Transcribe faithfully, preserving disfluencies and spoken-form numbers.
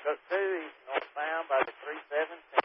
Cook two, he's northbound by the three seventeen.